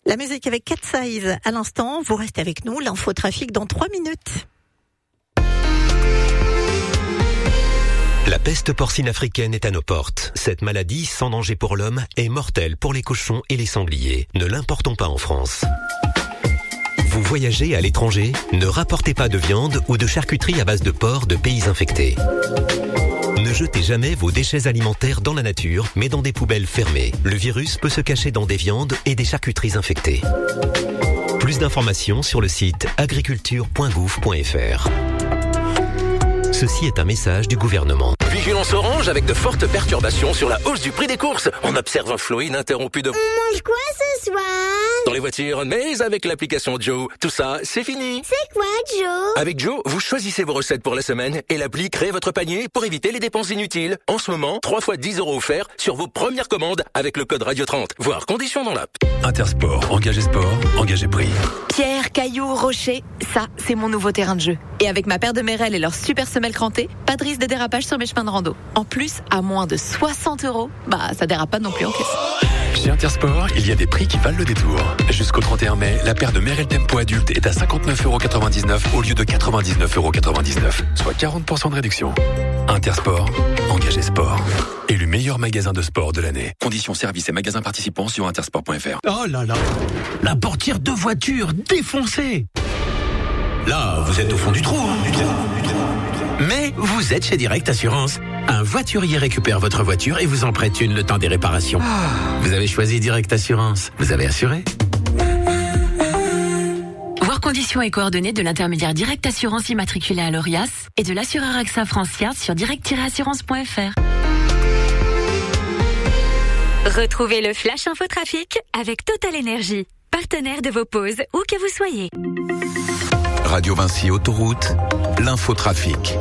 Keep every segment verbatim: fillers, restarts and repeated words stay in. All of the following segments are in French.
La musique avec Cat Size à l'instant. Vous restez avec nous. L'infotrafic dans trois minutes. La peste porcine africaine est à nos portes. Cette maladie, sans danger pour l'homme, est mortelle pour les cochons et les sangliers. Ne l'importons pas en France. Vous voyagez à l'étranger? Ne rapportez pas de viande ou de charcuterie à base de porc de pays infectés. Ne jetez jamais vos déchets alimentaires dans la nature, mais dans des poubelles fermées. Le virus peut se cacher dans des viandes et des charcuteries infectées. Plus d'informations sur le site agriculture point gouv point f r. Ceci est un message du gouvernement. Vigilance orange avec de fortes perturbations sur la hausse du prix des courses. On observe un flot ininterrompu de... On mange quoi ce soir? Dans les voitures, mais avec l'application Joe. Tout ça, c'est fini. C'est quoi Joe? Avec Joe, vous choisissez vos recettes pour la semaine et l'appli crée votre panier pour éviter les dépenses inutiles. En ce moment, trois fois dix euros offerts sur vos premières commandes avec le code Radio trente. Voir conditions dans l'app. Intersport, engagé sport, engagé prix. Pierre, cailloux, rocher, ça, c'est mon nouveau terrain de jeu. Et avec ma paire de Merrell et leur super semelle crantée, pas de risque de dérapage sur mes chemins de rando. En plus, à moins de soixante euros, bah ça dérape pas non plus en caisse. Chez Intersport, il y a des prix qui valent le détour. Jusqu'au trente et un mai, la paire de Merrell Tempo adulte est à cinquante-neuf euros quatre-vingt-dix-neuf au lieu de quatre-vingt-dix-neuf euros quatre-vingt-dix-neuf, soit quarante pour cent de réduction. Intersport, engagé sport. Élu meilleur magasin de sport de l'année. Conditions services et magasins participants sur intersport point f r. Oh là là, la portière de voiture défoncée. Là, vous êtes au fond du trou, hein, du trou, du trou. Mais vous êtes chez Direct Assurance. Un voiturier récupère votre voiture et vous en prête une le temps des réparations. Vous avez choisi Direct Assurance. Vous avez assuré. Voir conditions et coordonnées de l'intermédiaire Direct Assurance immatriculé à l'Orias et de l'assureur AXA France Yard sur direct tiret assurance point f r. Retrouvez le Flash Infotrafic avec Total Énergie, partenaire de vos pauses où que vous soyez. Radio Vinci Autoroute, l'infotrafic.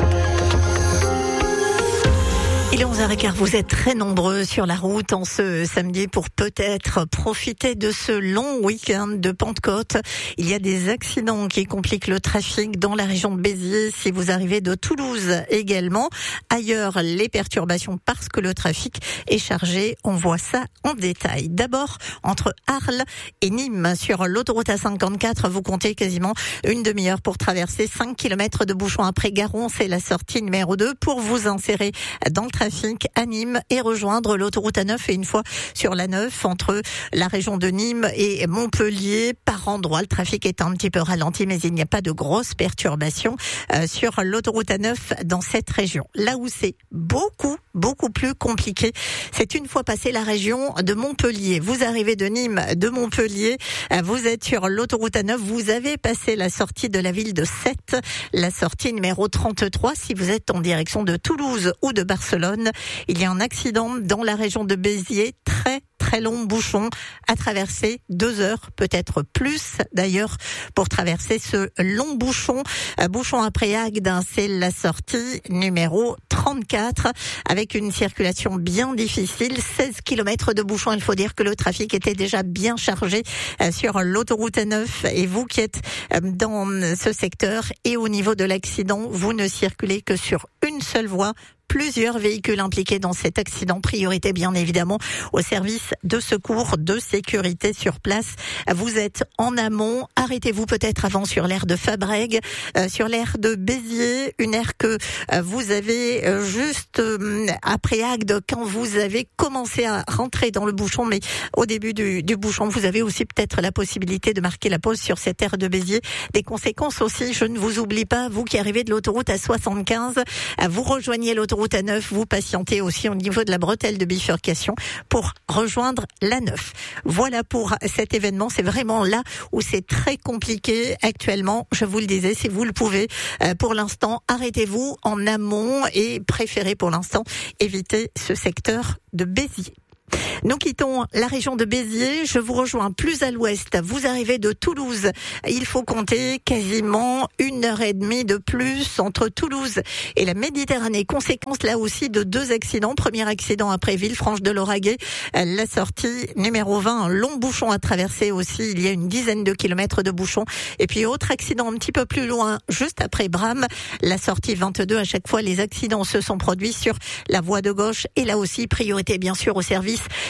Il est onze heures quinze, vous êtes très nombreux sur la route en ce samedi pour peut-être profiter de ce long week-end de Pentecôte. Il y a des accidents qui compliquent le trafic dans la région de Béziers si vous arrivez de Toulouse également. Ailleurs, les perturbations parce que le trafic est chargé. On voit ça en détail. D'abord, entre Arles et Nîmes, sur l'autoroute A cinquante-quatre, vous comptez quasiment une demi-heure pour traverser cinq kilomètres de bouchons après Garon. C'est la sortie numéro deux pour vous insérer dans le trafic à Nîmes et rejoindre l'autoroute A neuf. Et une fois sur la neuf, entre la région de Nîmes et Montpellier, par endroit, le trafic est un petit peu ralenti, mais il n'y a pas de grosses perturbations euh, sur l'autoroute A neuf dans cette région. Là où c'est beaucoup, beaucoup plus compliqué, c'est une fois passé la région de Montpellier. Vous arrivez de Nîmes, de Montpellier, euh, vous êtes sur l'autoroute A neuf, vous avez passé la sortie de la ville de Sète, la sortie numéro trente-trois. Si vous êtes en direction de Toulouse ou de Barcelone, il y a un accident dans la région de Béziers, très très long bouchon à traverser, deux heures, peut-être plus d'ailleurs, pour traverser ce long bouchon. Bouchon après Agde, c'est la sortie numéro trente-quatre, avec une circulation bien difficile, seize kilomètres de bouchon. Il faut dire que le trafic était déjà bien chargé sur l'autoroute A neuf, et vous qui êtes dans ce secteur et au niveau de l'accident, vous ne circulez que sur une seule voie. Plusieurs véhicules impliqués dans cet accident. Priorité bien évidemment au service de secours, de sécurité sur place. Vous êtes en amont. Arrêtez-vous peut-être avant sur l'aire de Fabrègues, euh, sur l'aire de Béziers, une aire que euh, vous avez euh, juste euh, après Agde, quand vous avez commencé à rentrer dans le bouchon. Mais au début du, du bouchon, vous avez aussi peut-être la possibilité de marquer la pause sur cette aire de Béziers. Des conséquences aussi, je ne vous oublie pas, vous qui arrivez de l'autoroute A soixante-quinze, vous rejoignez l'autoroute A neuf, vous patientez aussi au niveau de la bretelle de bifurcation pour rejoindre l'A neuf. Voilà pour cet événement, c'est vraiment là où c'est très compliqué actuellement. Je vous le disais, si vous le pouvez, euh, pour l'instant, arrêtez-vous en amont et préférez pour l'instant éviter ce secteur de Béziers. Nous quittons la région de Béziers, je vous rejoins plus à l'ouest. Vous arrivez de Toulouse. Il faut compter quasiment une heure et demie de plus entre Toulouse et la Méditerranée. Conséquence là aussi de deux accidents. Premier accident après Villefranche-de-Lauragais, la sortie numéro vingt, un long bouchon à traverser aussi. Il y a une dizaine de kilomètres de bouchons. Et puis autre accident un petit peu plus loin, juste après Bram, la sortie vingt-deux. À chaque fois, les accidents se sont produits sur la voie de gauche. Et là aussi, priorité bien sûr au service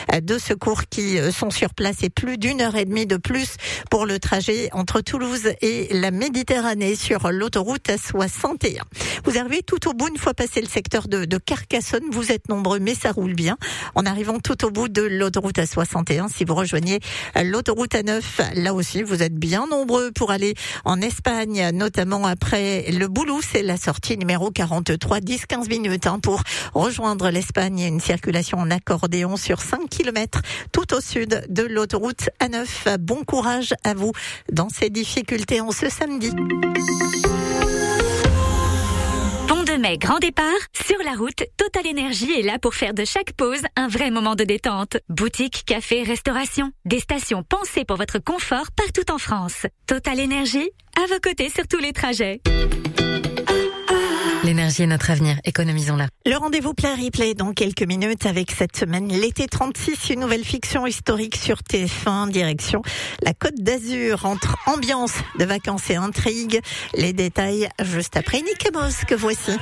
de secours qui sont sur place et plus d'une heure et demie de plus pour le trajet entre Toulouse et la Méditerranée sur l'autoroute A soixante et un. Vous arrivez tout au bout, une fois passé le secteur de, de Carcassonne, vous êtes nombreux, mais ça roule bien. En arrivant tout au bout de l'autoroute A soixante et un, si vous rejoignez l'autoroute A neuf, là aussi, vous êtes bien nombreux pour aller en Espagne, notamment après le Boulou. C'est la sortie numéro quarante-trois, dix quinze minutes hein, pour rejoindre l'Espagne. Une circulation en accordéon sur cinq kilomètres tout au sud de l'autoroute A neuf. Bon courage à vous dans ces difficultés en ce samedi. Pont de Mai, grand départ. Sur la route, Total Énergie est là pour faire de chaque pause un vrai moment de détente. Boutique, café, restauration. Des stations pensées pour votre confort partout en France. Total Énergie, à vos côtés sur tous les trajets. L'énergie est notre avenir, économisons-la. Le rendez-vous Play Replay dans quelques minutes avec cette semaine l'été trente-six, une nouvelle fiction historique sur T F un, direction la Côte d'Azur, entre ambiance de vacances et intrigue. Les détails juste après Nick Amos que voici.